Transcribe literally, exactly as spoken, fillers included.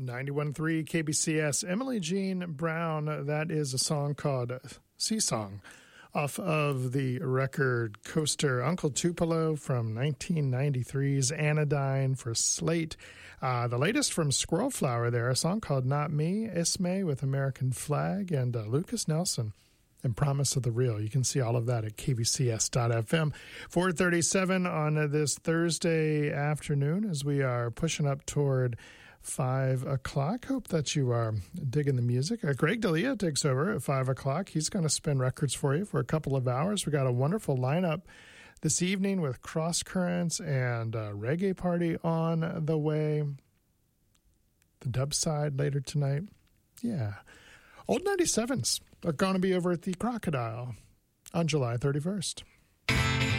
ninety-one point three K B C S. Emily Jean Brown, that is a song called Sea Song off of the record Coaster Uncle Tupelo from nineteen ninety-three's Anodyne for Slate. Uh, the latest from Squirrel Flower there, a song called Not Me, Ismay with American Flag, and uh, Lucas Nelson and Promise of the Real. You can see all of that at k b c s dot f m. four thirty-seven on this Thursday afternoon as we are pushing up toward five o'clock. Hope that you are digging the music. Uh, Greg D'Elia takes over at five o'clock. He's going to spin records for you for a couple of hours. We got a wonderful lineup this evening with Cross Currents and uh, Reggae Party on the way. The dub side later tonight. Yeah. Old ninety-sevens are going to be over at the Crocodile on July thirty-first.